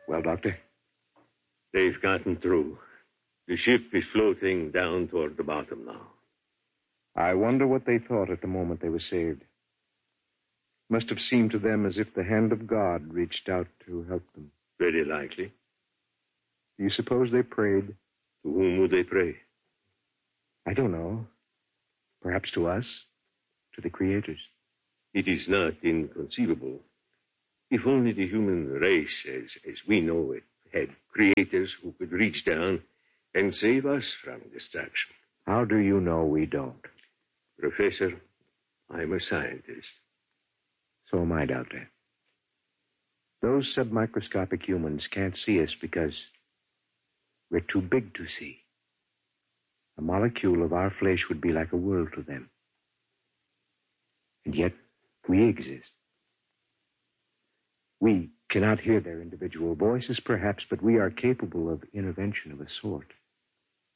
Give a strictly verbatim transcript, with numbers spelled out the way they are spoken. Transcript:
Well, Doctor? They've gotten through. The ship is floating down toward the bottom now. I wonder what they thought at the moment they were saved. Must have seemed to them as if the hand of God reached out to help them. Very likely. Do you suppose they prayed? To whom would they pray? I don't know. Perhaps to us? To the creators? It is not inconceivable. If only the human race, as, as we know it, had creators who could reach down and save us from destruction. How do you know we don't? Professor, I'm a scientist. So am I, Doctor. Those submicroscopic humans can't see us because we're too big to see. A molecule of our flesh would be like a world to them. And yet, we exist. We cannot hear their individual voices, perhaps, but we are capable of intervention of a sort.